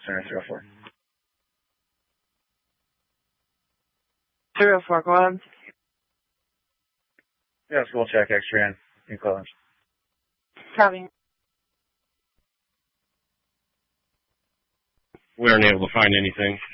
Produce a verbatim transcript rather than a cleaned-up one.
Center zero four. Zero four, go ahead. Yeah, school check, X-ray in, in Cleveland. Copy. We aren't able to find anything.